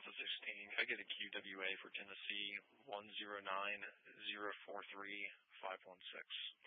Alpha 16. Could I get a QWA for Tennessee 109043 516?